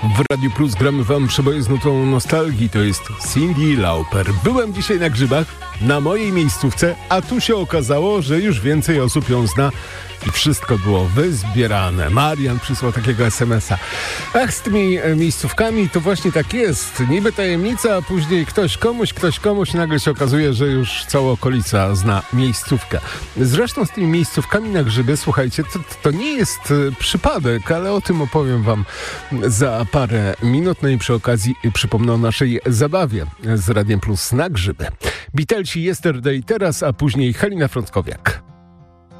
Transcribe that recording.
W Radiu Plus gramy wam przeboje z nutą nostalgii, to jest Cyndi Lauper. Byłem dzisiaj na grzybach, na mojej miejscówce, a tu się okazało, że już więcej osób ją zna i wszystko było wyzbierane. Marian przysłał takiego SMS-a. Ach, z tymi miejscówkami to właśnie tak jest. Niby tajemnica, a później ktoś komuś, nagle się okazuje, że już cała okolica zna miejscówkę. Zresztą z tymi miejscówkami na grzyby, słuchajcie, to nie jest przypadek, ale o tym opowiem wam za parę minut. No i przy okazji przypomnę o naszej zabawie z Radiem Plus na grzyby. Beatlesi Yesterday teraz, a później Halina Frąckowiak.